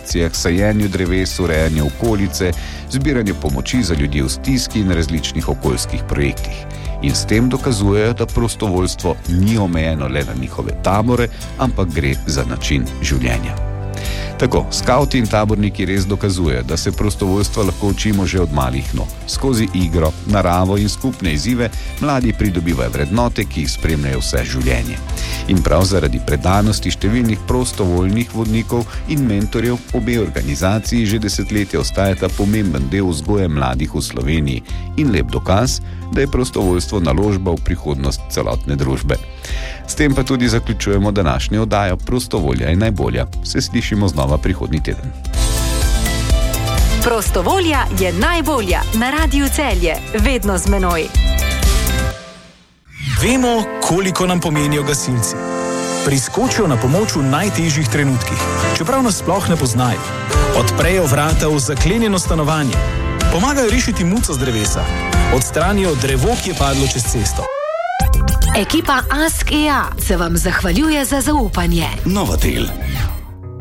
akcijah, sajenju dreves, urejanju okolice, zbiranju pomoči za ljudi v stiski in različnih okoljskih projektih. In s tem dokazujejo, da prostovoljstvo ni omejeno le na njihove tabore, ampak gre za način življenja. Tako, skavti in taborniki res dokazujejo, da se prostovoljstva lahko učimo že od malih nog. Skozi igro, naravo in skupne izzive mladi pridobivajo vrednote, ki jih spremljajo vse življenje. In prav zaradi predanosti številnih prostovoljnih vodnikov in mentorjev obe organizaciji že desetletja ostajata pomemben del vzgoje mladih v Sloveniji in lep dokaz, da je prostovoljstvo naložba v prihodnost celotne družbe. S tem pa tudi zaključujemo današnjo oddajo Prostovolja je najbolja. Se slišimo znova prihodnji teden. Prostovolja je najbolja na Radiu Celje, vedno z menoj. Vemo, koliko nam pomenijo gasilci. Priskočijo na pomoč v najtežjih trenutkih, čeprav nas sploh ne poznajo. Odprejo vrata v zaklenjeno stanovanje, pomagajo rešiti muco z drevesa, odstranijo drevo, ki je padlo čez cesto. Ekipa Ask EA se vam zahvaljuje za zaupanje. Novatel.